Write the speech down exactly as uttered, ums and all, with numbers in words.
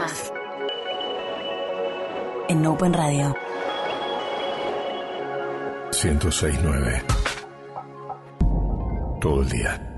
más. En Open Radio. ciento seis punto nueve. Todo el día.